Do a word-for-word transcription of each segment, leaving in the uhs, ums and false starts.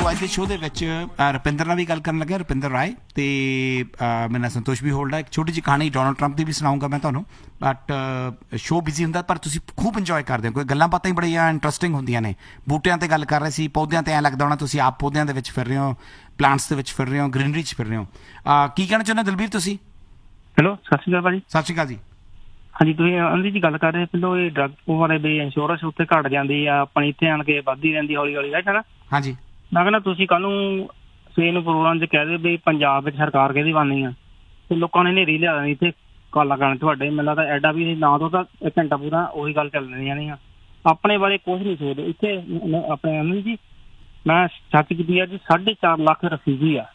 ਅੱਜ ਦੇ ਸ਼ੋਅ ਦੇ ਵਿੱਚ ਰੁਪਿੰਦਰ ਨਾਲ ਵੀ ਗੱਲ ਕਰਨ ਲੱਗਿਆ, ਰੁਪਿੰਦਰ ਰਾਏ, ਤੇ ਮੇਰੇ ਨਾਲ ਸੰਤੋਸ਼ ਵੀ ਹੋਲਡ ਹੈ। ਇੱਕ ਛੋਟੀ ਜਿਹੀ ਕਹਾਣੀ ਡੋਨਲਡ ਟਰੰਪ ਦੀ ਵੀ ਸੁਣਾਊਂਗਾ ਮੈਂ ਤੁਹਾਨੂੰ, ਬਟ ਸ਼ੋਅ ਬਿਜ਼ੀ ਹੁੰਦਾ ਪਰ ਤੁਸੀਂ ਖੂਬ ਇੰਜੋਏ ਕਰਦੇ ਹੋ, ਕੋਈ ਗੱਲਾਂ ਬਾਤਾਂ ਹੀ ਬੜੀਆਂ ਇੰਟਰਸਟਿੰਗ ਹੁੰਦੀਆਂ ਨੇ। ਬੂਟਿਆਂ 'ਤੇ ਗੱਲ ਕਰ ਰਹੇ ਸੀ, ਪੌਦਿਆਂ 'ਤੇ ਐਂ ਲੱਗਦਾ ਹੋਣਾ ਤੁਸੀਂ ਆਪ ਪੌਦਿਆਂ ਦੇ ਵਿੱਚ ਫਿਰ ਰਹੇ ਹੋ, ਪਲਾਂਟਸ ਦੇ ਵਿੱਚ ਫਿਰ ਰਹੇ ਹੋ, ਗ੍ਰੀਨਰੀ 'ਚ ਫਿਰ ਰਹੇ ਹੋ। ਕੀ ਕਹਿਣਾ ਚਾਹੁੰਦੇ ਦਲਬੀਰ ਤੁਸੀਂ? ਹੈਲੋ, ਸਤਿ ਸ਼੍ਰੀ ਅਕਾਲ ਭਾਜੀ। ਸਤਿ ਸ਼੍ਰੀ ਅਕਾਲ ਜੀ। ਹਾਂਜੀ, ਤੁਸੀਂ ਅੰਦੀ ਜੀ ਗੱਲ ਕਰ ਰਹੇ ਪਹਿਲੋਂ, ਇਹ ਡਰੱਗ ਬਾਰੇ ਵੀ ਇੰਸ਼ੋਰੈਂਸ ਉੱਥੇ ਘੱਟ ਜਾਂਦੀ ਆ, ਆਪਣੀ ਇੱਥੇ ਆਣ ਕੇ ਵੱਧਦੀ ਰਹਿੰਦੀ ਹੌਲੀ ਹੌਲੀ, ਹੈ ਨਾ? ਹਾਂਜੀ, ਮੈਂ ਕਹਿੰਦਾ ਤੁਸੀਂ ਕੱਲ ਨੂੰ ਸਵੇਰ ਨੂੰ ਪ੍ਰੋਗਰਾਮ 'ਚ ਕਹਿ ਦਿਓ ਵੀ ਪੰਜਾਬ ਵਿੱਚ ਸਰਕਾਰ ਕਿਹਦੀ ਬਣਨੀ ਆ, ਤੇ ਲੋਕਾਂ ਨੇ ਹਨੇਰੀ ਲਿਆ ਦੇਣੀ ਇੱਥੇ ਕਾਲਾ ਕਰਨ ਤੁਹਾਡੇ। ਮੈਨੂੰ ਲੱਗਦਾ ਐਡਾ ਵੀ ਨਾ ਦੋ ਤਾਂ ਇੱਕ ਘੰਟਾ ਪੂਰਾ ਉਹੀ ਗੱਲ ਚੱਲਣੀ ਜਾਣੀ ਆ। ਆਪਣੇ ਬਾਰੇ ਕੁਛ ਨਹੀਂ ਸੋਚਦੇ ਇੱਥੇ। ਆਪਣੇ ਅਮਨ ਜੀ, ਮੈਂ ਸੱਚ ਕੀਤੀ ਆ ਜੀ, ਸਾਢੇ ਚਾਰ ਲੱਖ ਰਫਿਊਜੀ ਆ।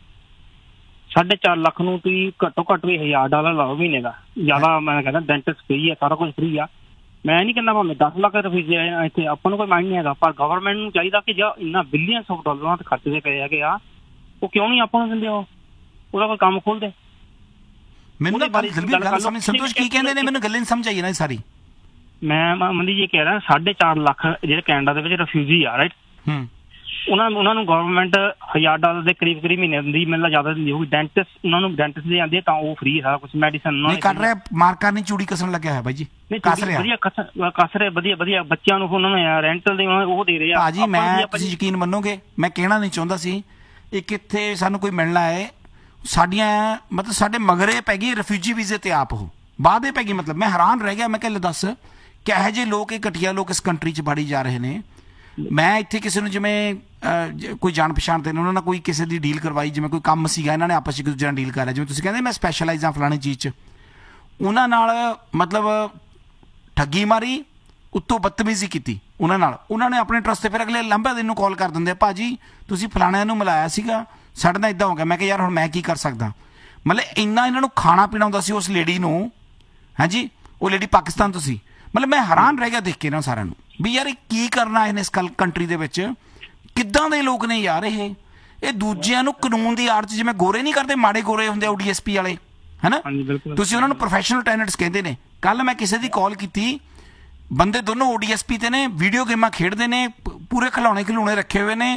ਸਾਢੇ ਚਾਰ ਲੱਖ ਨੂੰ ਤੁਸੀਂ ਘੱਟੋ ਘੱਟ ਵੀ ਹਜ਼ਾਰ ਡਾਲਰ ਲਾਓ ਮਹੀਨੇ ਦਾ, ਜ਼ਿਆਦਾ। ਮੈਂ ਕਹਿੰਦਾ ਡੈਂਟਿਸਟ ਫ੍ਰੀ ਆ, ਸਾਰਾ ਕੁਝ ਫ੍ਰੀ ਆ। ਮੈਂ ਨਹੀਂ ਕਹਿੰਦਾ ਭਾਵੇਂ ਦਸ ਲੱਖ ਰੁਪਏ ਇੱਥੇ, ਆਪਾਂ ਨੂੰ ਕੋਈ ਮਾਇੰਡ ਨਹੀਂ ਹੈਗਾ, ਪਰ ਗਵਰਨਮੈਂਟ ਨੂੰ ਚਾਹੀਦਾ ਕਿ ਜਾਂ ਇੰਨਾ ਬਿਲੀਅਨਸ ਆਫ ਡਾਲਰਾਂ ਤੇ ਖਰਚਦੇ ਪਏ ਹੈਗੇ ਆ, ਉਹ ਕਿਉਂ ਨਹੀਂ ਆਪਾਂ ਨੂੰ ਦਿੰਦੇ? ਉਹ ਉਹਦਾ ਕੋਈ ਕੰਮ ਖੋਲ੍ਹਦੇ। ਮੈਨੂੰ ਸੰਤੋਸ਼ ਕੀ ਕਹਿੰਦੇ ਨੇ, ਮੈਨੂੰ ਗੱਲ ਨਹੀਂ ਸਮਝ ਆਈ ਨਾ ਸਾਰੀ। ਮੈਂ ਮੰਦੀ ਜੀ ਕਹਿ ਰਿਹਾ ਸਾਢੇ ਚਾਰ ਲੱਖ ਜਿਹੜੇ ਕੈਨੇਡਾ ਦੇ ਵਿੱਚ ਰਫਿਊਜੀ ਆ, ਰਾਈਟ? ਹੂੰ, ਉਹਨਾਂ ਉਹਨਾਂ ਨੂੰ ਗਵਰਨਮੈਂਟ ਹਜ਼ਾਰ ਡਾਲਰ ਦੇ ਕਰੀਬ ਕਰੀਬ ਮਹੀਨੇ ਦਿੰਦੀ, ਮੈਨੂੰ ਜ਼ਿਆਦਾ ਦਿੰਦੀ ਹੋਊਗੀ। ਡੈਂਟਿਸਟ ਉਹਨਾਂ ਨੂੰ ਡੈਂਟਿਸਟ ਦੇ ਜਾਂਦੇ ਤਾਂ ਉਹ ਫ੍ਰੀ ਸਾਰਾ ਕੁਝ, ਮੈਡੀਸਨ ਨਹੀਂ ਕਰ ਰਿਹਾ। ਮਾਰਕਾ ਨਹੀਂ ਚੂੜੀ ਕਸਣ ਲੱਗਿਆ ਹੋਇਆ ਬਾਈ ਜੀ, ਕੱਸ ਰਿਹਾ, ਵਧੀਆ ਕੱਸ ਰਿਹਾ, ਵਧੀਆ ਵਧੀਆ। ਬੱਚਿਆਂ ਨੂੰ ਉਹਨਾਂ ਨੂੰ ਰੈਂਟਲ ਦੇ ਉਹ ਦੇ ਰਹੇ ਆ। ਭਾਜੀ ਮੈਂ, ਤੁਸੀਂ ਯਕੀਨ ਮੰਨੋਗੇ, ਮੈਂ ਕਹਿਣਾ ਨਹੀਂ ਚਾਹੁੰਦਾ ਸੀ, ਇੱਕ ਇੱਥੇ ਸਾਨੂੰ ਕੋਈ ਮਿਲਣਾ ਹੈ, ਸਾਡੀਆਂ ਮਤਲਬ ਸਾਡੇ ਮਗਰੇ ਪੈ ਗਈ ਰਫਿਊਜੀ ਵੀਜ਼ੇ ਤੇ ਆਪ ਉਹ ਬਾਅਦ ਪੈ ਗਈ। ਮਤਲਬ ਮੈਂ ਹੈਰਾਨ ਰਹਿ ਗਿਆ, ਮੈਂ ਕਿਹਾ ਦੱਸ ਕਿਹੋ ਜਿਹੇ ਲੋਕ, ਇਹ ਘਟੀਆ ਲੋਕ ਇਸ ਕੰਟਰੀ 'ਚ ਵੜੀ ਜਾ ਰਹੇ ਨੇ। ਮੈਂ ਇੱਥੇ ਕਿਸੇ ਨੂੰ ਜਿਵੇਂ ਕੋਈ ਜਾਣ ਪਛਾਣ ਦੇ ਨੇ, ਉਹਨਾਂ ਨਾਲ ਕੋਈ ਕਿਸੇ ਦੀ ਡੀਲ ਕਰਵਾਈ, ਜਿਵੇਂ ਕੋਈ ਕੰਮ ਸੀਗਾ, ਇਹਨਾਂ ਨੇ ਆਪਸ 'ਚ ਇੱਕ ਦੂਜੇ ਨਾਲ ਡੀਲ ਕਰ ਲਿਆ। ਜਿਵੇਂ ਤੁਸੀਂ ਕਹਿੰਦੇ ਮੈਂ ਸਪੈਸ਼ਲਾਈਜ਼ ਹਾਂ ਫਲਾਣੀ ਚੀਜ਼ 'ਚ, ਉਹਨਾਂ ਨਾਲ ਮਤਲਬ ਠੱਗੀ ਮਾਰੀ, ਉੱਤੋਂ ਬਦਤਮੀਜ਼ੀ ਕੀਤੀ ਉਹਨਾਂ ਨਾਲ। ਉਹਨਾਂ ਨੇ ਆਪਣੇ ਟਰਸਟ 'ਤੇ ਫਿਰ ਅਗਲੇ ਲੰਬੇ ਦਿਨ ਨੂੰ ਕਾਲ ਕਰ ਦਿੰਦੇ, ਭਾਜੀ ਤੁਸੀਂ ਫਲਾਣਿਆਂ ਨੂੰ ਮਿਲਾਇਆ ਸੀਗਾ, ਸਾਡੇ ਨਾਲ ਇੱਦਾਂ ਹੋ ਗਿਆ। ਮੈਂ ਕਿਹਾ ਯਾਰ ਹੁਣ ਮੈਂ ਕੀ ਕਰ ਸਕਦਾ? ਮਤਲਬ ਇੰਨਾ ਇਹਨਾਂ ਨੂੰ ਖਾਣਾ ਪੀਣਾ ਹੁੰਦਾ ਸੀ ਉਸ ਲੇਡੀ ਨੂੰ। ਹਾਂਜੀ, ਉਹ ਲੇਡੀ ਪਾਕਿਸਤਾਨ ਤੋਂ ਸੀ। ਮਤਲਬ ਮੈਂ ਹੈਰਾਨ ਰਹਿ ਗਿਆ ਦੇਖ ਕੇ ਇਹਨਾਂ ਸਾਰਿਆਂ ਨੂੰ ਵੀ ਯਾਰ ਇਹ ਕੀ ਕਰਨਾ ਇਹਨੇ ਇਸ ਕੰਟਰੀ ਦੇ ਵਿੱਚ, ਕਿੱਦਾਂ ਦੇ ਲੋਕ ਨੇ ਯਾਰ ਇਹ ਇਹ ਦੂਜਿਆਂ ਨੂੰ ਕਾਨੂੰਨ ਦੀ ਆੜ 'ਚ ਜਿਵੇਂ ਗੋਰੇ ਨਹੀਂ ਕਰਦੇ, ਮਾੜੇ ਗੋਰੇ ਹੁੰਦੇ ਓ ਡੀ ਐਸ ਪੀ ਵਾਲੇ, ਹੈ ਨਾ? ਤੁਸੀਂ ਉਹਨਾਂ ਨੂੰ ਪ੍ਰੋਫੈਸ਼ਨਲ ਟੈਨੈਂਟਸ ਕਹਿੰਦੇ ਨੇ। ਕੱਲ ਮੈਂ ਕਿਸੇ ਦੀ ਕਾਲ ਕੀਤੀ, ਬੰਦੇ ਦੋਨੋਂ ਓ ਡੀ ਐਸ ਪੀ 'ਤੇ ਨੇ, ਵੀਡੀਓ ਗੇਮਾਂ ਖੇਡਦੇ ਨੇ, ਪੂਰੇ ਖਿਲੌਣੇ ਖਿਲੌਣੇ ਰੱਖੇ ਹੋਏ ਨੇ,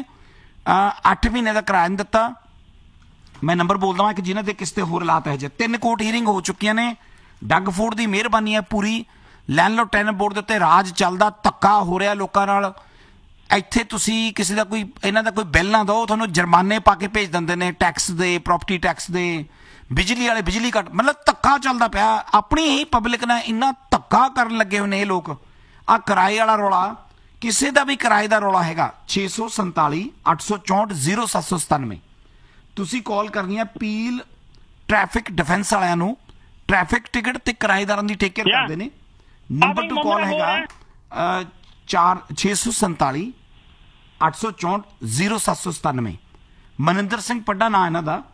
ਅੱਠ ਮਹੀਨੇ ਦਾ ਕਿਰਾਇਆ ਨਹੀਂ ਦਿੱਤਾ। ਮੈਂ ਨੰਬਰ ਬੋਲਦਾ ਵਾਂ ਕਿ ਜਿਹਨਾਂ ਦੇ ਕਿਸੇ 'ਤੇ ਹੋਰ ਹਾਲਾਤ ਹੈ ਜੇ। ਤਿੰਨ ਕੋਰਟ ਹੀਅਰਿੰਗ ਹੋ ਚੁੱਕੀਆਂ ਨੇ। ਡੱਗ ਫੋਰਡ ਦੀ ਮਿਹਰਬਾਨੀ ਹੈ ਪੂਰੀ। ਲੈਂਡਲੋਰਡ ਟੈਨੈਂਟ ਬੋਰਡ ਦੇ ਉੱਤੇ ਰਾਜ ਚੱਲਦਾ, ਧੱਕਾ ਹੋ ਰਿਹਾ ਲੋਕਾਂ ਨਾਲ। ਇੱਥੇ ਤੁਸੀਂ ਕਿਸੇ ਦਾ ਕੋਈ ਇਹਨਾਂ ਦਾ ਕੋਈ ਬਿੱਲ ਨਾ ਦਿਓ, ਤੁਹਾਨੂੰ ਜੁਰਮਾਨੇ ਪਾ ਕੇ ਭੇਜ ਦਿੰਦੇ ਨੇ, ਟੈਕਸ ਦੇ, ਪ੍ਰੋਪਰਟੀ ਟੈਕਸ ਦੇ, ਬਿਜਲੀ ਵਾਲੇ ਬਿਜਲੀ ਕੱਟ। ਮਤਲਬ ਧੱਕਾ ਚੱਲਦਾ ਪਿਆ। ਆਪਣੀ ਹੀ ਪਬਲਿਕ ਨਾਲ ਇੰਨਾ ਧੱਕਾ ਕਰਨ ਲੱਗੇ ਹੋਏ ਨੇ ਇਹ ਲੋਕ। ਆਹ ਕਿਰਾਏ ਵਾਲਾ ਰੌਲਾ, ਕਿਸੇ ਦਾ ਵੀ ਕਿਰਾਏ ਦਾ ਰੌਲਾ ਹੈਗਾ, ਛੇ ਸੌ ਸੰਤਾਲੀ ਅੱਠ ਸੌ ਚੌਂਹਠ ਜ਼ੀਰੋ ਸੱਤ ਸੌ ਸਤਾਨਵੇਂ ਤੁਸੀਂ ਕਾਲ ਕਰਨੀ ਹੈ। ਪੀਲ ਟ੍ਰੈਫਿਕ ਡਿਫੈਂਸ ਵਾਲਿਆਂ ਨੂੰ, ਟ੍ਰੈਫਿਕ ਟਿਕਟ ਤੇ ਕਿਰਾਏਦਾਰਾਂ ਦੀ ਟੇਕ ਕੇਅਰ ਕਰਦੇ ਨੇ। ਨੰਬਰ ਟੂ ਕਾਲ ਹੈਗਾ ਚਾਰ ਛੇ ਸੌ ਸੰਤਾਲੀ ਅੱਠ ਸੌ ਚੌਂਹਠ ਜ਼ੀਰੋ ਸੱਤ ਸੌ ਸਤਾਨਵੇਂ। ਮਨਿੰਦਰ ਸਿੰਘ ਪੱਡਾ ਨਾਂ ਇਹਨਾਂ ਦਾ।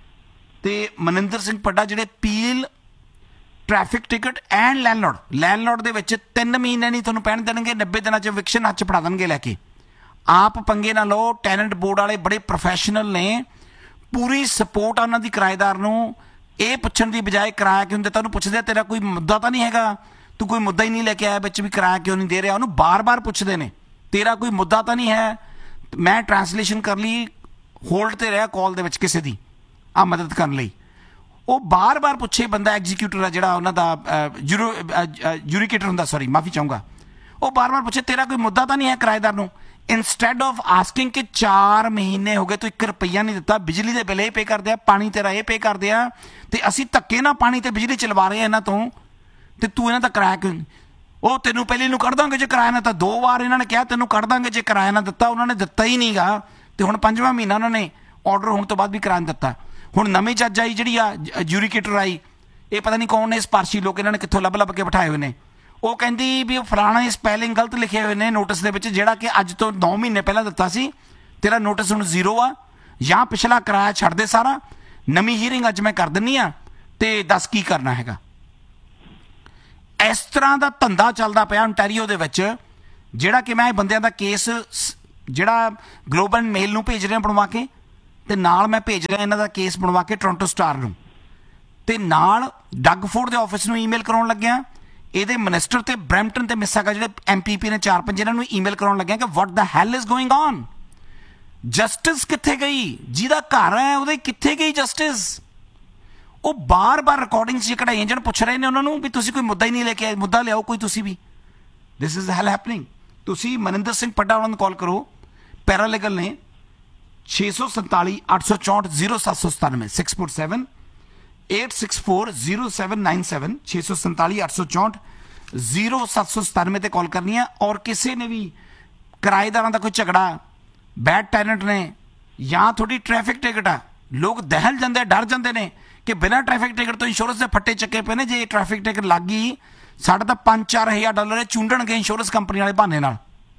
ਤੇ ਮਨਿੰਦਰ ਸਿੰਘ ਪੱਡਾ ਜਿਹੜੇ peel traffic ticket and landlord, landlord ਦੇ ਵਿੱਚ ਤਿੰਨ ਮਹੀਨੇ ਨਹੀਂ ਤੁਹਾਨੂੰ ਪੈਣ ਦੇਣਗੇ, ਨੱਬੇ ਦਿਨਾਂ 'ਚ ਵਿਕਸ਼ਨ ਹੱਥ 'ਚ ਫੜਾ ਦੇਣਗੇ ਲੈ ਕੇ। ਆਪ ਪੰਗੇ ਨਾ ਲਓ। ਟੈਨੈਂਟ ਬੋਰਡ ਵਾਲੇ ਬੜੇ ਪ੍ਰੋਫੈਸ਼ਨਲ ਨੇ, ਪੂਰੀ ਸਪੋਰਟ ਆ ਉਹਨਾਂ ਦੀ ਕਿਰਾਏਦਾਰ ਨੂੰ। ਇਹ ਪੁੱਛਣ ਦੀ ਬਜਾਏ ਕਿਰਾਇਆ ਕਿਉਂ ਦਿੱਤਾ, ਉਹਨੂੰ ਪੁੱਛਦੇ ਤੇਰਾ ਕੋਈ ਮੁੱਦਾ ਤਾਂ ਨਹੀਂ ਹੈਗਾ, ਤੂੰ ਕੋਈ ਮੁੱਦਾ ਹੀ ਨਹੀਂ ਲੈ ਕੇ ਆਇਆ ਵਿੱਚ ਵੀ ਕਿਰਾਇਆ ਕਿਉਂ ਨਹੀਂ ਦੇ ਰਿਹਾ। ਉਹਨੂੰ ਬਾਰ-ਬਾਰ ਪੁੱਛਦੇ ਨੇ ਤੇਰਾ ਕੋਈ ਮੁੱਦਾ ਤਾਂ ਨਹੀਂ ਹੈ। ਮੈਂ ਟਰਾਂਸਲੇਸ਼ਨ ਕਰ ਲਈ, ਹੋਲਡ 'ਤੇ ਰਿਹਾ ਕਾਲ ਦੇ ਵਿੱਚ ਕਿਸੇ ਦੀ ਆ ਮਦਦ ਕਰਨ ਲਈ। ਉਹ ਬਾਰ-ਬਾਰ ਪੁੱਛੇ, ਬੰਦਾ ਐਗਜ਼ੀਕਿਊਟਰ ਆ ਜਿਹੜਾ ਉਹਨਾਂ ਦਾ ਜੂਰੋ ਜੂਰੀਕੇਟਰ ਹੁੰਦਾ, ਸੌਰੀ ਮਾਫੀ ਚਾਹੂੰਗਾ, ਉਹ ਬਾਰ-ਬਾਰ ਪੁੱਛੇ ਤੇਰਾ ਕੋਈ ਮੁੱਦਾ ਤਾਂ ਨਹੀਂ ਹੈ ਕਿਰਾਏਦਾਰ ਨੂੰ। ਇੰਸਟੈਡ ਆਫ ਆਸਕਿੰਗ ਕਿ ਚਾਰ ਮਹੀਨੇ ਹੋ ਗਏ ਤੂੰ ਇੱਕ ਰੁਪਈਆ ਨਹੀਂ ਦਿੱਤਾ, ਬਿਜਲੀ ਦੇ ਬਿੱਲ ਇਹ ਪੇ ਕਰਦੇ ਆ, ਪਾਣੀ ਤੇਰਾ ਇਹ ਪੇ ਕਰਦੇ ਆ, ਤੇ ਅਸੀਂ ਧੱਕੇ ਨਾਲ ਪਾਣੀ ਤੇ ਬਿਜਲੀ ਚਲਵਾ ਰਹੇ ਆ ਇਹਨਾਂ ਤੋਂ, ਤੇ ਤੂੰ ਇਹਨਾਂ ਦਾ ਕਿਰਾਇਆ ਕਿਉਂ? ਉਹ ਤੈਨੂੰ ਪਹਿਲੇ ਨੂੰ ਕੱਢ ਦਾਂਗੇ ਜੇ ਕਿਰਾਇਆ ਨਾ। ਤਾਂ ਦੋ ਵਾਰ ਇਹਨਾਂ ਨੇ ਕਿਹਾ ਤੈਨੂੰ ਕੱਢ ਦਾਂਗੇ ਜੇ ਕਿਰਾਇਆ ਨਾ ਦਿੱਤਾ, ਉਹਨਾਂ ਨੇ ਦਿੱਤਾ ਹੀ ਨਹੀਂ ਗਾ। ਤੇ ਹੁਣ ਪੰਜਵਾਂ ਮਹੀਨਾ ਉਹਨਾਂ ਨੇ ਆਰਡਰ ਹੋਣ ਤੋਂ ਬਾਅਦ ਵੀ ਕਿਰਾਇਆ ਨਹੀਂ ਦਿੱਤਾ। ਹੁਣ ਨਵੀਂ ਜੱਜ ਆਈ ਜਿਹੜੀ ਆ ਜੂਰੀਕੇਟਰ ਆਈ, ਇਹ ਪਤਾ ਨਹੀਂ ਕੌਣ ਨੇ, ਸਪਾਰਸ਼ੀ ਲੋਕ ਇਹਨਾਂ ਨੇ ਕਿੱਥੋਂ ਲੱਭ ਲੱਭ ਕੇ ਬਿਠਾਏ ਹੋਏ ਨੇ। ਉਹ ਕਹਿੰਦੀ ਵੀ ਉਹ ਫਲਾਣਾ ਸਪੈਲਿੰਗ ਗਲਤ ਲਿਖੇ ਹੋਏ ਨੇ ਨੋਟਿਸ ਦੇ ਵਿੱਚ, ਜਿਹੜਾ ਕਿ ਅੱਜ ਤੋਂ ਨੌ ਮਹੀਨੇ ਪਹਿਲਾਂ ਦਿੱਤਾ ਸੀ। ਤੇਰਾ ਨੋਟਿਸ ਹੁਣ ਜ਼ੀਰੋ ਆ, ਜਾਂ ਪਿਛਲਾ ਕਿਰਾਇਆ ਛੱਡ ਦੇ ਸਾਰਾ, ਨਵੀਂ ਹੀਅਰਿੰਗ ਅੱਜ ਮੈਂ ਕਰ ਦਿੰਦੀ ਆ, ਤੇ ਦੱਸ ਕੀ ਕਰਨਾ ਹੈਗਾ। ਇਸ ਤਰ੍ਹਾਂ ਦਾ ਧੰਦਾ ਚੱਲਦਾ ਪਿਆ ontario ਦੇ ਵਿੱਚ, ਜਿਹੜਾ ਕਿ ਮੈਂ ਇਹ ਬੰਦਿਆਂ ਦਾ ਕੇਸ ਜਿਹੜਾ ਗਲੋਬਲ ਮੇਲ ਨੂੰ ਭੇਜ ਰਿਹਾ ਬਣਵਾ ਕੇ, ਤੇ ਨਾਲ ਮੈਂ ਭੇਜ ਰਿਹਾ ਇਹਨਾਂ ਦਾ ਕੇਸ ਬਣਵਾ ਕੇ ਟੋਰਾਂਟੋ ਸਟਾਰ ਨੂੰ, ਤੇ ਨਾਲ ਡੱਗ ਫੋਰਡ ਦੇ ਆਫਿਸ ਨੂੰ ਈਮੇਲ ਕਰਾਉਣ ਲੱਗਿਆ। ਇਹਦੇ ਮਿਨਿਸਟਰ ਤੇ ਬਰੈਂਪਟਨ ਤੇ ਮਿਸਾਗਾ ਜਿਹੜੇ ਐਮ ਪੀ ਪੀ ਨੇ ਚਾਰ ਪੰਜ, ਇਹਨਾਂ ਨੂੰ ਈਮੇਲ ਕਰਾਉਣ ਲੱਗਿਆ ਕਿ ਵਾਟ ਦਾ ਹੈਲ ਇਜ਼ ਗੋਇੰਗ ਔਨ। ਜਸਟਿਸ ਕਿੱਥੇ ਗਈ? ਜਿਹਦਾ ਘਰ ਹੈ ਉਹਦੇ ਕਿੱਥੇ ਗਈ ਜਸਟਿਸ? ਉਹ ਬਾਰ-ਬਾਰ ਰਿਕਾਰਡਿੰਗ 'ਚ ਕਢਾਈਆਂ ਜਣ ਪੁੱਛ ਰਹੇ ਨੇ ਉਹਨਾਂ ਨੂੰ ਵੀ ਤੁਸੀਂ ਕੋਈ ਮੁੱਦਾ ਹੀ ਨਹੀਂ ਲੈ ਕੇ ਆਏ, ਮੁੱਦਾ ਲਿਆਓ ਕੋਈ ਤੁਸੀਂ ਵੀ। ਦਿਸ ਇਜ਼ ਹੈਲ ਹੈਪਨਿੰਗ। ਤੁਸੀਂ ਮਨਿੰਦਰ ਸਿੰਘ ਪੱਡਾ ਉਹਨਾਂ ਨੂੰ ਕਾਲ ਕਰੋ, ਪੈਰਾਲੀਗਲ ਨੇ, ਛੇ ਸੌ ਸੰਤਾਲੀ ਅੱਠ ਸੌ ਚੌਂਹਠ ਜ਼ੀਰੋ ਸੱਤ ਸੌ ਸਤਾਨਵੇਂ six four seven eight six four zero seven nine seven ਛੇ ਸੌ ਸੰਤਾਲੀ ਅੱਠ ਸੌ ਚੌਂਹਠ ਜ਼ੀਰੋ ਸੱਤ ਸੌ ਸਤਾਨਵੇਂ ਤੇ ਕਾਲ ਕਰਨੀ ਹੈ। ਔਰ ਕਿਸੇ ਨੇ ਵੀ ਕਿਰਾਏਦਾਰਾਂ ਦਾ ਕੋਈ ਝਗੜਾ, ਬੈਡ ਟੈਨੈਂਟ ਨੇ, ਜਾਂ ਤੁਹਾਡੀ ਟ੍ਰੈਫਿਕ ਟਿਕਟ ਆ, ਲੋਕ ਦਹਿਲ ਜਾਂਦੇ, ਡਰ ਜਾਂਦੇ ਨੇ ਕਿ ਬਿਨਾਂ ਟ੍ਰੈਫਿਕ ਟਿਕਟ ਤੋਂ ਇੰਸ਼ੋਰੈਂਸ ਦੇ ਫੱਟੇ ਚੱਕੇ ਪਏ ਨੇ। ਜੇ ਟ੍ਰੈਫਿਕ ਟਿਕਟ ਲੱਗ ਗਈ ਸਾਡਾ ਤਾਂ ਪੰਜ ਚਾਰ ਹਜ਼ਾਰ ਡਾਲਰ ਚੁੰਡਣਗੇ ਇੰਸ਼ੋਰੈਂਸ ਕੰਪਨੀ ਵਾਲੇ ਬਹਾਨੇ ਨਾਲ।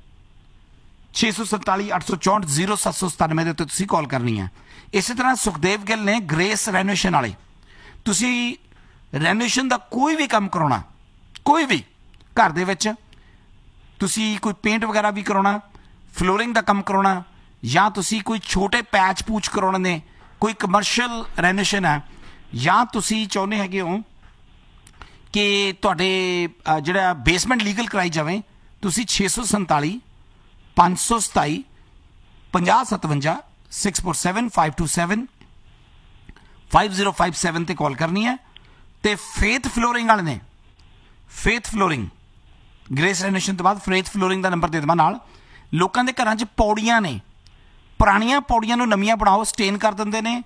ਛੇ ਸੌ ਸੰਤਾਲੀ ਅੱਠ ਸੌ ਚੌਂਹਠ ਜ਼ੀਰੋ ਸੱਤ ਸੌ ਸਤਾਨਵੇਂ ਦੇ ਉੱਤੇ ਤੁਸੀਂ ਕਾਲ ਕਰਨੀ ਹੈ। ਇਸੇ ਤਰ੍ਹਾਂ ਸੁਖਦੇਵ ਗਿੱਲ ਨੇ ਗ੍ਰੇਸ ਰੈਨੋਵੇਸ਼ਨ ਵਾਲੇ, ਤੁਸੀਂ ਰੈਨੋਵੇਸ਼ਨ ਦਾ ਕੋਈ ਵੀ ਕੰਮ ਕਰਾਉਣਾ, ਕੋਈ ਵੀ ਘਰ ਦੇ ਵਿੱਚ ਤੁਸੀਂ ਕੋਈ ਪੇਂਟ ਵਗੈਰਾ ਵੀ ਕਰਾਉਣਾ, ਫਲੋਰਿੰਗ ਦਾ ਕੰਮ ਕਰਾਉਣਾ, ਜਾਂ ਤੁਸੀਂ ਕੋਈ ਛੋਟੇ ਪੈਚ ਪੂਚ ਕਰਾਉਣੇ ਨੇ, ਕੋਈ ਕਮਰਸ਼ੀਅਲ ਰੈਨੋਵੇਸ਼ਨ ਹੈ, ਜਾਂ ਤੁਸੀਂ ਚਾਹੁੰਦੇ ਹੈਗੇ ਹੋ ਕਿ ਤੁਹਾਡੇ ਜਿਹੜਾ ਬੇਸਮੈਂਟ ਲੀਗਲ ਕਰਾਈ ਜਾਵੇ, ਤੁਸੀਂ ਛੇ ਸੌ ਸੰਤਾਲੀ ਪੰਜ ਸੌ ਸਤਾਈ ਪੰਜਾਹ ਸਤਵੰਜਾ six four seven five to seven five zero five seven ਤੇ ਕਾਲ ਕਰਨੀ ਹੈ। ਤੇ ਫੇਥ ਫਲੋਰਿੰਗ ਵਾਲੇ ਨੇ, ਫੇਥ ਫਲੋਰਿੰਗ ਗ੍ਰੇਸ ਰੈਨੋਵੇਸ਼ਨ ਤੋਂ ਬਾਅਦ ਫੇਥ ਫਲੋਰਿੰਗ ਦਾ ਨੰਬਰ ਦੇ ਦੇਵਾਂ ਨਾਲ। ਲੋਕਾਂ ਦੇ ਘਰਾਂ 'ਚ ਪੌੜੀਆਂ ਨੇ, ਪੁਰਾਣੀਆਂ ਪੌੜੀਆਂ ਨੂੰ ਨਵੀਆਂ ਬਣਾਓ, ਸਟੇਨ ਕਰ ਦਿੰਦੇ ਨੇ,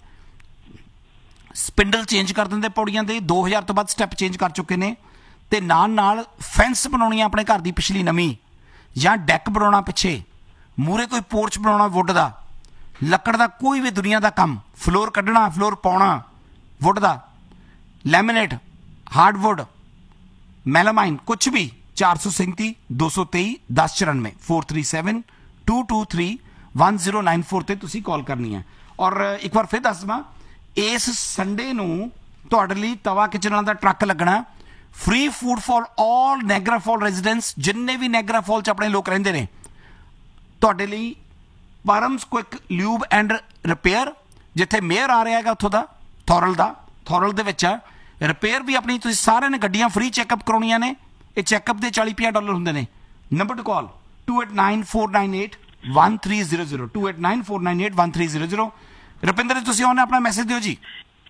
ਸਪਿੰਡਲ ਚੇਂਜ ਕਰ ਦਿੰਦੇ ਪੌੜੀਆਂ ਦੇ, ਦੋ ਹਜ਼ਾਰ ਤੋਂ ਬਾਅਦ ਸਟੈਪ ਚੇਂਜ ਕਰ ਚੁੱਕੇ ਨੇ। ਤੇ ਨਾਲ ਨਾਲ ਫੈਂਸ ਬਣਾਉਣੀ ਆਪਣੇ ਘਰ ਦੀ ਪਿਛਲੀ ਨਵੀਂ, ਜਾਂ ਡੈਕ ਬਣਾਉਣਾ ਪਿੱਛੇ, ਮੂਹਰੇ ਕੋਈ ਪੋਰਚ ਬਣਾਉਣਾ ਵੁੱਡ ਦਾ, ਲੱਕੜ ਦਾ ਕੋਈ ਵੀ ਦੁਨੀਆ ਦਾ ਕੰਮ, ਫਲੋਰ ਕੱਢਣਾ, ਫਲੋਰ ਪਾਉਣਾ ਵੁੱਡ ਦਾ, ਲੈਮੀਨੇਟ, ਹਾਰਡਵੁੱਡ, ਮੈਲਾਮਾਈਨ, ਕੁਛ ਵੀ। ਚਾਰ ਸੌ ਸੈਂਤੀ ਦੋ ਸੌ ਤੇਈ ਦਸ ਚੁਰਾਨਵੇਂ four three seven to two three one zero nine four ਤੇ ਤੁਸੀਂ ਕਾਲ ਕਰਨੀ ਹੈ। ਔਰ ਇੱਕ ਵਾਰ ਫਿਰ ਦੱਸ ਦੇਵਾਂ, ਇਸ ਸੰਡੇ ਨੂੰ ਤੁਹਾਡੇ ਲਈ ਤਵਾ ਕਿਚਨਾਂ ਦਾ ਟਰੱਕ ਲੱਗਣਾ, free food for all ਨੈਗਰਾ fall residents, ਜਿੰਨੇ ਵੀ ਨੈਗਰਾ ਫਾਲ 'ਚ ਆਪਣੇ ਲੋਕ ਰਹਿੰਦੇ ਨੇ, ਤੁਹਾਡੇ ਲਈ ਪਰਮਸ ਕੁਇਕ ਲਿਊਬ ਐਂਡ ਰਿਪੇਅਰ, ਜਿੱਥੇ ਮੇਅਰ ਆ ਰਿਹਾ ਹੈਗਾ ਉੱਥੋਂ ਦਾ, ਥੋਰਲ ਦਾ, ਥੋਰਲ ਦੇ ਵਿੱਚ ਆ ਰਿਪੇਅਰ ਵੀ ਆਪਣੀ। ਤੁਸੀਂ ਸਾਰਿਆਂ ਨੇ ਗੱਡੀਆਂ ਫ੍ਰੀ ਚੈੱਕਅਪ ਕਰਾਉਣੀਆਂ ਨੇ, ਇਹ ਚੈੱਕਅਪ ਦੇ ਚਾਲੀ ਪੰਜਾਹ ਡਾਲਰ ਹੁੰਦੇ ਨੇ। Number two call to eight nine four nine eight one three zero zero two eight nine four nine eight one three zero zero. Rupinder ਜੀ ਤੁਸੀਂ ਉਹਨੇ ਆਪਣਾ ਮੈਸੇਜ ਦਿਓ ਜੀ।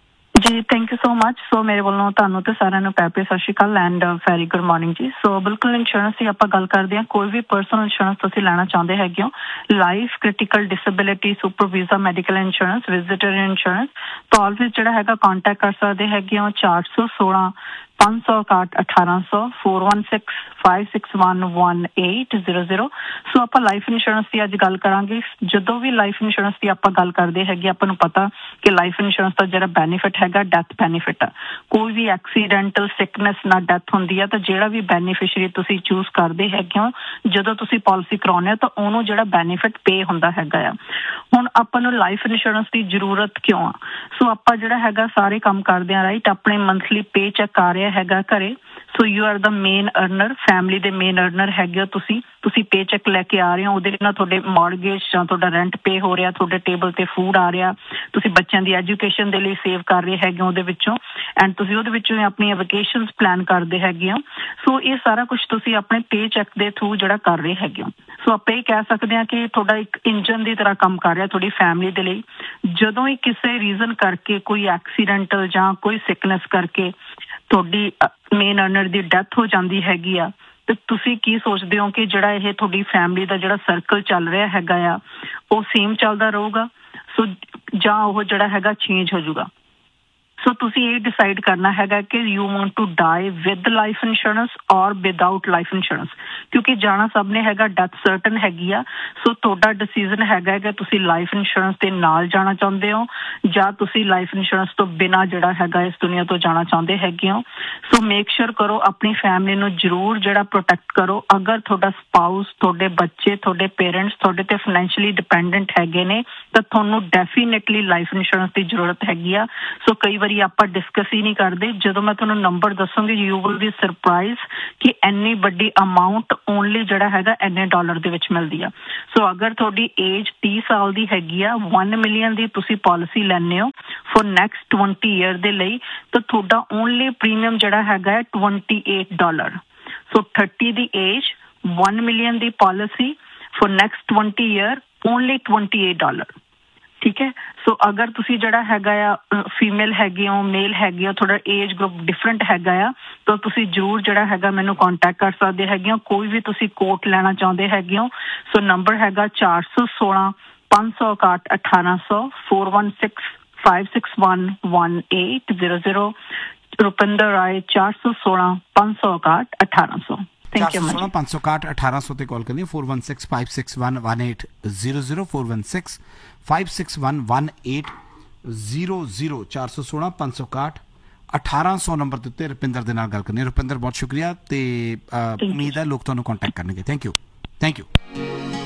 ਜੀ ਥੈਂਕ ਯੂ ਸੋ ਮਚ। ਸੋ ਮੇਰੇ ਵੱਲੋਂ ਤੁਹਾਨੂੰ ਤੇ ਸਾਰਿਆਂ ਨੂੰ ਪਿਆਰ ਭਰੀ ਸਤਿ ਸ਼੍ਰੀ ਅਕਾਲ ਐਂਡ ਵੈਰੀ ਗੁੱਡ ਮਾਰਨਿੰਗ ਜੀ। ਸੋ ਬਿਲਕੁਲ ਇੰਸ਼ੋਰੈਂਸ ਦੀ ਆਪਾਂ ਗੱਲ ਕਰਦੇ ਹਾਂ। ਕੋਈ ਵੀ ਪਰਸਨਲ ਇੰਸ਼ੋਰੈਂਸ ਤੁਸੀਂ ਲੈਣਾ ਚਾਹੁੰਦੇ ਹੈਗੇ ਹੋ, life, critical, disability, super visa, medical insurance, visitor insurance, ਤਾਂ ਆਲਵੇਜ਼ ਜਿਹੜਾ ਹੈਗਾ ਕੰਟੈਕਟ ਕਰ ਸਕਦੇ ਹੈਗੇ ਹੋ ਚਾਰ ਸੌ ਸੋਲਾਂ ਪੰਜ ਸੌ ਇਕਾਹਠ ਅਠਾਰਾਂ ਸੌ four one six five six one one eight zero zero. ਸੋ ਆਪਾਂ ਲਾਈਫ ਇੰਸ਼ੋਰੈਂਸ ਦੀ ਅੱਜ ਗੱਲ ਕਰਾਂਗੇ। ਜਦੋਂ ਵੀ ਲਾਈਫ ਇੰਸ਼ੋਰੈਂਸ ਦੀ ਆਪਾਂ ਗੱਲ ਕਰਦੇ ਹੈਗੇ, ਆਪਾਂ ਨੂੰ ਪਤਾ ਕਿ ਲਾਈਫ ਇੰਸ਼ੋਰੈਂਸ ਦਾ ਜਿਹੜਾ ਬੈਨੀਫਿਟ ਹੈਗਾ ਡੈਥ ਬੈਨੀਫਿਟ ਆ। ਕੋਈ ਵੀ ਐਕਸੀਡੈਂਟਲ ਸਿਕਨੈਸ ਨਾਲ ਡੈਥ ਹੁੰਦੀ ਹੈ ਤਾਂ ਜਿਹੜਾ ਵੀ ਬੈਨੀਫਿਸ਼ਰੀ ਤੁਸੀਂ ਚੂਜ਼ ਕਰਦੇ ਹੈਗੇ ਹੋ, ਜਦੋਂ ਤੁਸੀਂ ਪਾਲਿਸੀ ਕਰਾਉਂਦੇ ਹੋ ਤਾਂ ਉਹਨੂੰ ਜਿਹੜਾ ਬੈਨੀਫਿਟ ਪੇ ਹੁੰਦਾ ਹੈਗਾ ਆ। ਹੁਣ ਆਪਾਂ ਨੂੰ ਲਾਈਫ ਇੰਸ਼ੋਰੈਂਸ ਦੀ ਜ਼ਰੂਰਤ ਕਿਉਂ ਆ? ਸੋ ਆਪਾਂ ਜਿਹੜਾ ਹੈਗਾ ਸਾਰੇ ਕੰਮ ਕਰਦੇ ਆ, ਰਾਈਟ, ਆਪਣੇ ਮੰਥਲੀ ਪੇ ਚੈੱਕ ਆ ਰਿਹਾ ਹੈਗਾ ਘਰੇ। So you are the main ਅਰਨਰ, family ਦੇ ਮੇਨ ਅਰਨਰ ਹੈਗੇ ਹੋ ਤੁਸੀਂ। ਤੁਸੀਂ ਪੇ ਚੈੱਕ ਲੈ ਕੇ ਆ ਰਹੇ ਹੋ, ਉਹਦੇ ਨਾਲ ਤੁਹਾਡੇ ਮੌਰਗੇਜ ਜਾਂ ਤੁਹਾਡਾ ਰੈਂਟ ਪੇ ਹੋ ਰਿਹਾ, ਤੁਹਾਡੇ ਟੇਬਲ ਤੇ ਫੂਡ ਆ ਰਿਹਾ, ਤੁਸੀਂ ਬੱਚਿਆਂ ਦੀ ਐਜੂਕੇਸ਼ਨ ਦੇ ਲਈ ਸੇਵ ਕਰ ਰਹੇ ਹੈਗੇ ਹੋ ਉਹਦੇ ਵਿੱਚੋਂ, ਐਂਡ ਤੁਸੀਂ ਉਹਦੇ ਵਿੱਚੋਂ ਆਪਣੀਆਂ ਵੈਕੇਸ਼ਨਸ ਪਲਾਨ ਕਰਦੇ ਹੈਗੇ ਹੋ। ਸੋ ਇਹ ਸਾਰਾ ਕੁਝ ਤੁਸੀਂ ਆਪਣੇ ਪੇ ਚੈੱਕ ਦੇ ਥਰੂ ਜਿਹੜਾ ਕਰ ਰਹੇ ਹੈਗੇ ਹੋ। ਸੋ ਆਪਾਂ ਇਹ ਕਹਿ ਸਕਦੇ ਹਾਂ ਕਿ ਤੁਹਾਡਾ ਇੱਕ ਇੰਜਨ ਦੀ ਤਰ੍ਹਾਂ ਕੰਮ ਕਰ ਰਿਹਾ ਤੁਹਾਡੀ ਫੈਮਿਲੀ ਦੇ ਲਈ। ਜਦੋਂ ਹੀ ਕਿਸੇ ਰੀਜ਼ਨ ਕਰਕੇ ਕੋਈ ਐਕਸੀਡੈਂਟਲ ਜਾਂ ਕੋਈ ਸਿਕਨੈਸ ਕਰਕੇ ਤੁਹਾਡੀ ਮੇਨ ਅਰਨਰ ਦੀ ਡੈਥ ਹੋ ਜਾਂਦੀ ਹੈਗੀ ਆ, ਤੇ ਤੁਸੀਂ ਕੀ ਸੋਚਦੇ ਹੋ ਕਿ ਜਿਹੜਾ ਇਹ ਤੁਹਾਡੀ ਫੈਮਿਲੀ ਦਾ ਜਿਹੜਾ ਸਰਕਲ ਚੱਲ ਰਿਹਾ ਹੈਗਾ ਆ ਉਹ ਸੇਮ ਚੱਲਦਾ ਰਹੂਗਾ, ਸੋ ਜਾਂ ਉਹ ਜਿਹੜਾ ਹੈਗਾ ਚੇਂਜ ਹੋ ਜਾਊਗਾ? ਸੋ ਤੁਸੀਂ ਇਹ ਡਿਸਾਈਡ ਕਰਨਾ ਹੈਗਾ ਕਿ you want to dye with life insurance ਔਰ ਵਿਦਆਊਟ ਲਾਈਫ ਇੰਸ਼ੋਰੈਂਸ, ਕਿਉਂਕਿ ਜਾਣਾ ਸਭ ਨੇ ਹੈਗਾ, ਡੈਥ ਸਰਟਨ ਹੈਗੀ ਆ। ਸੋ ਤੁਹਾਡਾ ਡਿਸੀਜ਼ਨ ਹੈਗਾ ਕਿ ਤੁਸੀਂ ਲਾਈਫ ਇੰਸ਼ੋਰੈਂਸ ਦੇ ਨਾਲ ਜਾਣਾ ਚਾਹੁੰਦੇ ਹੋ ਜਾਂ ਤੁਸੀਂ ਲਾਈਫ ਇੰਸ਼ੋਰੈਂਸ ਤੋਂ ਬਿਨਾਂ ਜਿਹੜਾ ਹੈਗਾ ਇਸ ਦੁਨੀਆ ਤੋਂ ਜਾਣਾ ਚਾਹੁੰਦੇ ਹੈਗੇ ਹੋ। ਸੋ ਮੇਕ ਸ਼ੋਰ ਕਰੋ ਆਪਣੀ ਫੈਮਿਲੀ ਨੂੰ ਜ਼ਰੂਰ ਜਿਹੜਾ ਪ੍ਰੋਟੈਕਟ ਕਰੋ। ਅਗਰ ਤੁਹਾਡਾ ਸਪਾਊਸ, ਤੁਹਾਡੇ ਬੱਚੇ, ਤੁਹਾਡੇ ਪੇਰੈਂਟਸ ਤੁਹਾਡੇ ਤੇ ਫਾਈਨੈਂਸ਼ੀਅਲੀ ਡਿਪੈਂਡੈਂਟ ਹੈਗੇ ਨੇ ਤਾਂ ਤੁਹਾਨੂੰ ਡੈਫੀਨੇਟਲੀ ਲਾਈਫ ਇੰਸ਼ੋਰੈਂਸ ਦੀ ਜ਼ਰੂਰਤ ਹੈਗੀ ਆ। ਸੋ ਕਈ ਵਾਰੀ ਆਪਾਂ ਡਿਸਕਸ ਹੀ ਨਹੀਂ ਕਰਦੇ। ਜਦੋਂ ਮੈਂ ਤੁਹਾਨੂੰ number ਦੱਸੂਗੀ you will be surprise ਕਿ ਇੰਨੀ ਵੱਡੀ ਅਮਾਊਂਟ ਓਨਲੀ ਜਿਹੜਾ ਹੈਗਾ ਇੰਨੇ ਡਾਲਰ ਦੇ ਵਿੱਚ ਮਿਲਦੀ ਆ। ਸੋ ਅਗਰ ਤੁਹਾਡੀ ਏਜ ਤੀਹ ਸਾਲ ਦੀ ਹੈਗੀ ਆ, ਇੱਕ ਮਿਲੀਅਨ ਦੀ ਤੁਸੀਂ ਪਾਲਿਸੀ ਲੈਂਦੇ ਹੋ ਫॉर ਨੈਕਸਟ ਟਵੰਟੀ ਈਅਰ ਦੇ ਲਈ, ਤਾਂ ਤੁਹਾਡਾ ਓਨਲੀ ਪ੍ਰੀਮੀਅਮ ਜਿਹੜਾ ਹੈਗਾ ਹੈ ਅਠਾਈ ਡਾਲਰ। ਸੋ ਥਰਟੀ ਦੀ ਏਜ, ਇੱਕ million the policy for next twenty year, only twenty eight dollar. ਠੀਕ ਹੈ, ਸੋ ਅਗਰ ਤੁਸੀਂ ਜਿਹੜਾ ਹੈਗਾ ਆ ਫੀਮੇਲ ਹੈਗੇ ਹੋ, ਮੇਲ ਹੈਗੇ ਹੋ, ਤੁਹਾਡਾ ਏਜ ਗਰੁੱਪ ਡਿਫਰੈਂਟ ਹੈਗਾ ਆ, ਤਾਂ ਤੁਸੀਂ ਜ਼ਰੂਰ ਜਿਹੜਾ ਹੈਗਾ ਮੈਨੂੰ ਕੰਟੈਕਟ ਕਰ ਸਕਦੇ ਹੈਗੇ ਹੋ। ਕੋਈ ਵੀ ਤੁਸੀਂ ਕੋਟ ਲੈਣਾ ਚਾਹੁੰਦੇ ਹੈਗੇ ਹੋ, ਸੋ ਨੰਬਰ ਹੈਗਾ ਚਾਰ ਸੌ ਸੋਲਾਂ ਪੰਜ ਸੌ ਇਕਾਹਠ ਅਠਾਰਾਂ ਸੌ four one six five six one one eight zero zero. Rupinder राय चार सौ सोलह पाँच सौ इकाहठ अठारह सौ। चार सौ सोलह पाँच सौ इकाहठ अठारह सौ ते कॉल करनी four one six five six one one eight zero zero four one six five six one one eight zero zero चार सौ सोलह पाँच सौ इकाहठ अठारह सौ नंबर ਦੇ ਉੱਤੇ ਰੁਪਿੰਦਰ ਦੇ ਨਾਲ ਗੱਲ ਕਰਨੀ। ਰੁਪਿੰਦਰ ਬਹੁਤ ਸ਼ੁਕਰੀਆ ਤੇ ਉਮੀਦ ਹੈ ਲੋਕ ਤੁਹਾਨੂੰ ਕੰਟੈਕਟ ਕਰਨਗੇ। Thank you thank you.